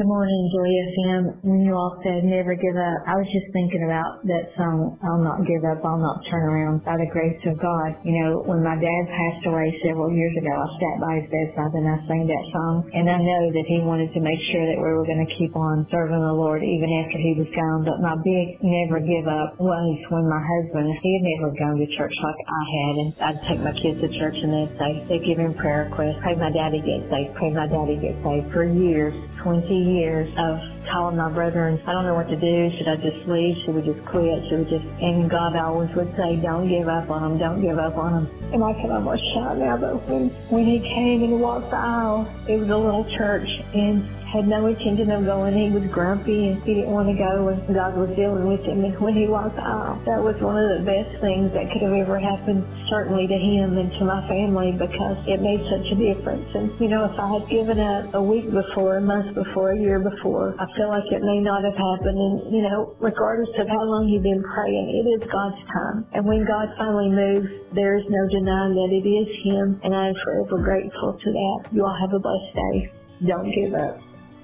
Good morning, Joy FM. When you all said never give up, I was just thinking about that song, I'll not give up, I'll not turn around, by the grace of God. You know, when my dad passed away several years ago, I sat by his bedside and I sang that song. And I know that he wanted to make sure that we were going to keep on serving the Lord even after he was gone. But my big never give up was when my husband, he had never gone to church like I had. And I'd take my kids to church and they'd give him prayer requests. Pray my daddy get saved, pray my daddy get saved. For years, 20 years of calling my brother and I don't know what to do. Should I just leave? Should we just quit? Should we just, and God always would say, don't give up on him, don't give up on him. And I can almost shout now, but when he came and walked the aisle, it was a little church and had no intention of going. He was grumpy and he didn't want to go and God was dealing with him. And when he walked the aisle, that was one of the best things that could have ever happened, certainly to him and to my family, because it made such a difference. And, you know, if I had given up a week before, a month before, a year before, I feel like it may not have happened. And, you know, regardless of how long you've been praying, it is God's time. And when God finally moves, there is no denying that it is him. And I am forever grateful to that. You all have a blessed day. Don't give up.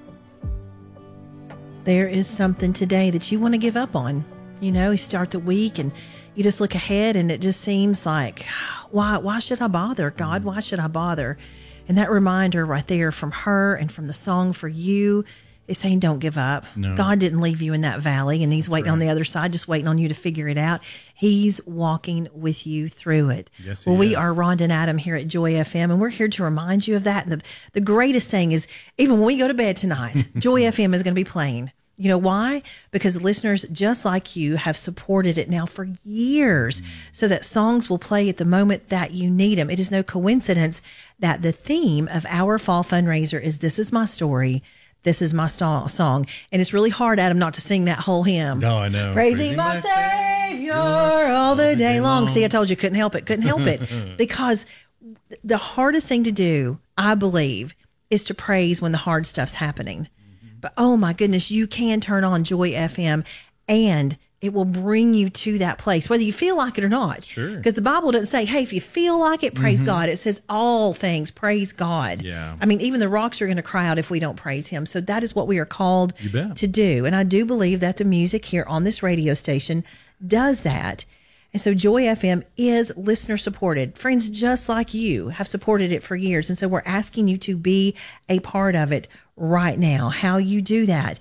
There is something today that you want to give up on. You know, you start the week and you just look ahead and it just seems like, why should I bother, God? Why should I bother? And that reminder right there from her and from the song for you is saying, don't give up. No. God didn't leave you in that valley and he's waiting on the other side, just waiting on you to figure it out. He's walking with you through it. Yes, well, we are Rhonda and Adam here at Joy FM, and we're here to remind you of that. And the greatest thing is, even when we go to bed tonight, Joy FM is going to be playing. You know why? Because listeners just like you have supported it now for years, so that songs will play at the moment that you need them. It is no coincidence that the theme of our fall fundraiser is This Is My Story, This Is My Song. And it's really hard, Adam, not to sing that whole hymn. Oh, I know. Praising my Savior all the day long. See, I told you, couldn't help it. Because the hardest thing to do, I believe, is to praise when the hard stuff's happening. But oh my goodness, you can turn on Joy FM and it will bring you to that place, whether you feel like it or not. Sure. Because the Bible doesn't say, hey, if you feel like it, praise God. It says all things, praise God. Yeah. I mean, even the rocks are going to cry out if we don't praise him. So that is what we are called to do. And I do believe that the music here on this radio station does that. And so Joy FM is listener supported. Friends just like you have supported it for years. And so we're asking you to be a part of it right now. How you do that?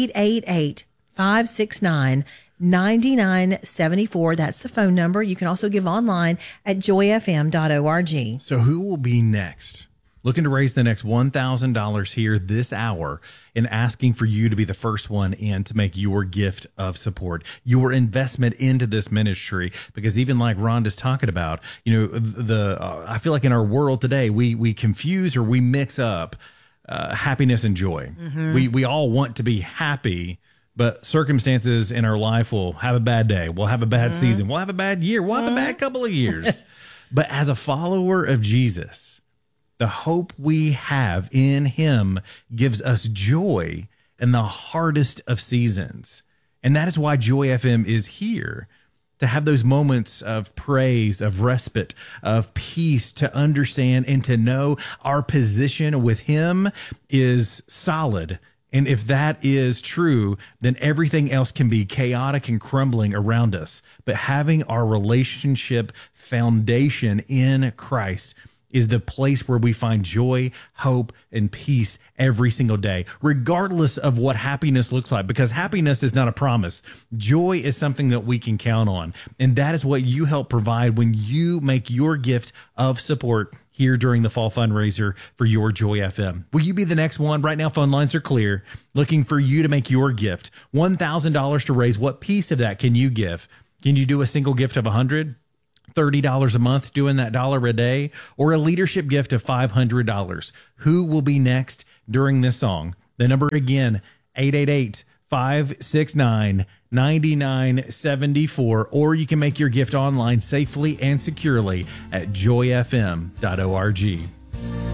888-569-9974. That's the phone number. You can also give online at joyfm.org. So who will be next? Looking to raise the next $1,000 here this hour and asking for you to be the first one in to make your gift of support, your investment into this ministry. Because even like Rhonda's talking about, you know, I feel like in our world today, we confuse or we mix up happiness and joy. We all want to be happy, but circumstances in our life will have a bad day. We'll have a bad season. We'll have a bad year. We'll have a bad couple of years. But as a follower of Jesus, the hope we have in him gives us joy in the hardest of seasons. And that is why Joy FM is here, to have those moments of praise, of respite, of peace, to understand and to know our position with him is solid. And if that is true, then everything else can be chaotic and crumbling around us. But having our relationship foundation in Christ is the place where we find joy, hope, and peace every single day, regardless of what happiness looks like, because happiness is not a promise. Joy is something that we can count on. And that is what you help provide when you make your gift of support here during the fall fundraiser for your Joy FM. Will you be the next one? Right now, phone lines are clear, looking for you to make your gift. $1,000 to raise. What piece of that can you give? Can you do a single gift of $100? $30 a month, doing that $1 a day, or a leadership gift of $500. Who will be next during this song? The number again, 888-569-9974, or you can make your gift online safely and securely at joyfm.org.